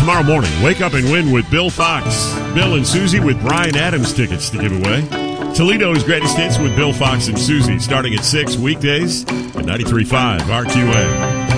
tomorrow morning. Wake up and win with Bill Fox. Bill and Susie with Bryan Adams tickets to give away. Toledo's Greatest Hits with Bill Fox and Susie starting at 6 weekdays at 93.5 RQA.